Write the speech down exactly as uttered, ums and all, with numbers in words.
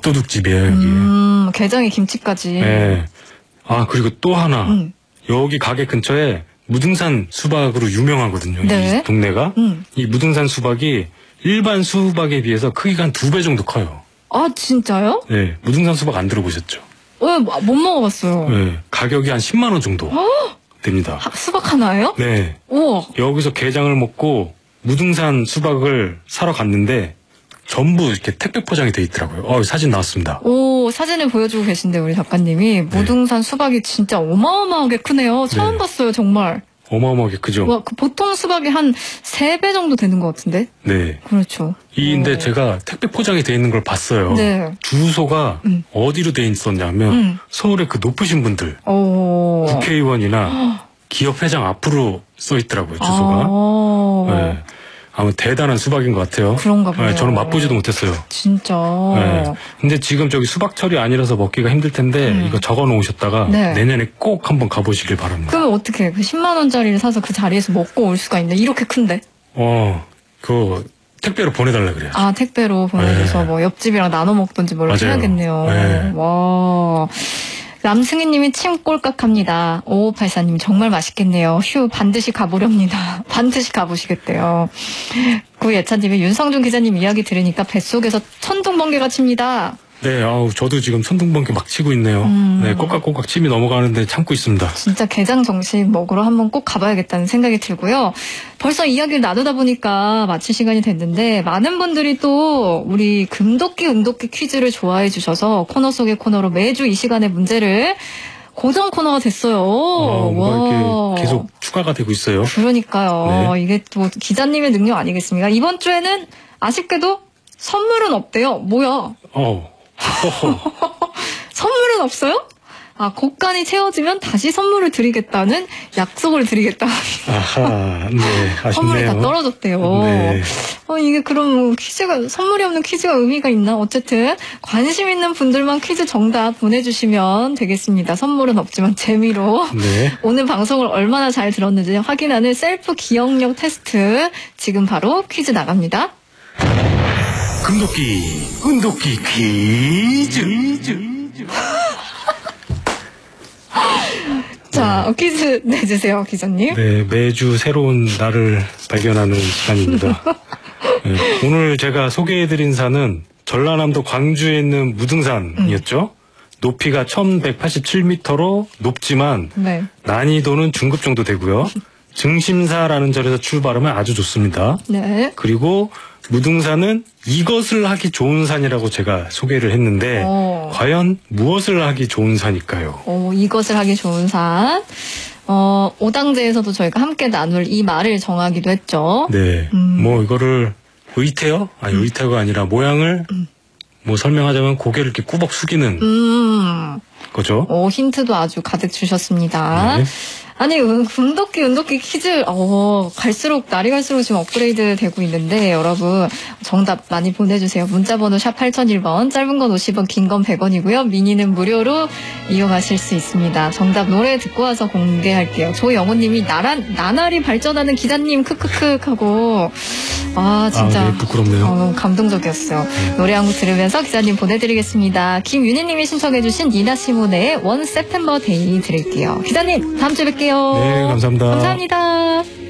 밥도둑집이에요, 여기. 음, 게장에 김치까지. 네. 아, 그리고 또 하나. 음. 여기 가게 근처에 무등산 수박으로 유명하거든요. 네. 이 동네가. 음. 이 무등산 수박이 일반 수박에 비해서 크기가 한 두 배 정도 커요. 아, 진짜요? 네. 무등산 수박 안 들어보셨죠? 왜, 못 먹어봤어요. 네. 가격이 한 십만 원 정도 어? 됩니다. 하, 수박 하나예요? 네. 우와. 여기서 게장을 먹고 무등산 수박을 사러 갔는데 전부 이렇게 택배 포장이 돼 있더라고요. 어, 사진 나왔습니다. 오, 사진을 보여주고 계신데, 우리 작가님이. 무등산 수박이 진짜 어마어마하게 크네요. 처음 네. 봤어요, 정말. 어마어마하게 크죠? 와, 그 보통 수박이 한 세 배 정도 되는 것 같은데? 네. 그렇죠. 이, 근데 오. 제가 택배 포장이 돼 있는 걸 봤어요. 네. 주소가 음. 어디로 돼 있었냐면, 음. 서울의 그 높으신 분들, 오. 국회의원이나 기업 회장 앞으로 써 있더라고요, 주소가. 아. 네. 아무 대단한 수박인 것 같아요. 그런가 보네요. 네, 저는 맛보지도 못했어요. 진짜. 네. 근데 지금 저기 수박철이 아니라서 먹기가 힘들 텐데 음. 이거 적어 놓으셨다가 네. 내년에 꼭 한번 가보시길 바랍니다. 그러면 어떻게 그 십만 원짜리를 사서 그 자리에서 먹고 올 수가 있는데 이렇게 큰데? 어, 그 택배로 보내달라 그래요. 아, 택배로 보내줘서 네. 뭐 옆집이랑 나눠 먹던지 뭘로 맞아요. 해야겠네요. 네. 와. 남승희님이 침 꼴깍합니다. 오오팔사님 정말 맛있겠네요. 휴 반드시 가보렵니다. 반드시 가보시겠대요. 구예찬님이 윤성준 기자님 이야기 들으니까 뱃속에서 천둥번개가 칩니다. 네, 아우 저도 지금 천둥번개 막 치고 있네요. 음. 네, 꼬깍꼬깍 침이 넘어가는데 참고 있습니다. 진짜 게장 정식 먹으러 한번 꼭 가봐야겠다는 생각이 들고요. 벌써 이야기를 나누다 보니까 마칠 시간이 됐는데 많은 분들이 또 우리 금도끼 은도끼 퀴즈를 좋아해 주셔서 코너 속의 코너로 매주 이 시간의 문제를 고정 코너가 됐어요. 어, 뭔가 와. 이렇게 계속 추가가 되고 있어요. 그러니까요. 네. 이게 또 기자님의 능력 아니겠습니까? 이번 주에는 아쉽게도 선물은 없대요. 뭐야? 어, 허허. 선물은 없어요? 아, 곡간이 채워지면 다시 선물을 드리겠다는 약속을 드리겠다. 아하, 네, 아쉽네요. 선물이 다 떨어졌대요. 네. 어, 이게 그럼 퀴즈가, 선물이 없는 퀴즈가 의미가 있나? 어쨌든 관심 있는 분들만 퀴즈 정답 보내주시면 되겠습니다. 선물은 없지만 재미로. 네. 오늘 방송을 얼마나 잘 들었는지 확인하는 셀프 기억력 테스트 지금 바로 퀴즈 나갑니다. 금도끼, 은도끼 퀴즈. 자, 어, 퀴즈 내주세요, 기자님. 네, 매주 새로운 나를 발견하는 시간입니다. 네, 오늘 제가 소개해드린 산은 전라남도 광주에 있는 무등산이었죠. 음. 높이가 천백팔십칠 미터로 높지만 네. 난이도는 중급 정도 되고요. 증심사라는 절에서 출발하면 아주 좋습니다. 네. 그리고 무등산은 이것을 하기 좋은 산이라고 제가 소개를 했는데 어. 과연 무엇을 하기 좋은 산일까요? 어, 이것을 하기 좋은 산. 어, 오당제에서도 저희가 함께 나눌 이 말을 정하기도 했죠. 네. 음. 뭐 이거를 의태어? 아니 음. 의태어가 아니라 모양을 음. 뭐 설명하자면 고개를 이렇게 꾸벅 숙이는 음. 거죠. 오, 힌트도 아주 가득 주셨습니다. 네. 아니, 은, 금도끼, 은도끼 퀴즈, 어, 갈수록, 날이 갈수록 지금 업그레이드 되고 있는데, 여러분, 정답 많이 보내주세요. 문자번호 샵 팔공공일 번, 짧은 건 오십 원, 긴 건 백 원이고요. 미니는 무료로 이용하실 수 있습니다. 정답 노래 듣고 와서 공개할게요. 조영호님이 나란, 나날이 발전하는 기자님, 크크크 하고, 아, 진짜. 아, 네, 부끄럽네요. 어, 감동적이었어요. 네. 노래 한 곡 들으면서 기자님 보내드리겠습니다. 김윤희님이 신청해주신 니나 시몬의 원 세프템버 데이 들을게요. 기자님, 다음 주에 뵐게요. 네, 감사합니다. 감사합니다.